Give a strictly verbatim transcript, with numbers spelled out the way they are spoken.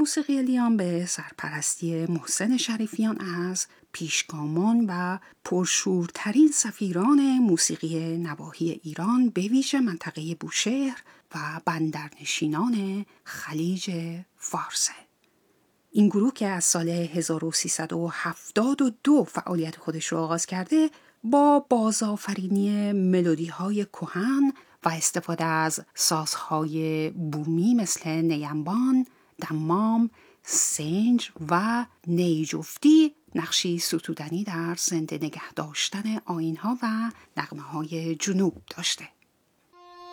موسیقی لیام به سرپرستی محسن شریفیان از پیشگامان و پرشورترین سفیران موسیقی نواحی ایران به ویژه منطقه بوشهر و بندرنشینان خلیج فارس. این گروه که از سال هزار و سیصد و هفتاد و دو فعالیت خودش رو آغاز کرده، با بازآفرینی ملودی‌های کهن و استفاده از سازهای بومی مثل نیمبان، دمام، سنج و نیجفتی نقشی ستودنی در زنده نگه داشتن آیین‌ها و نغمه‌های جنوب داشته.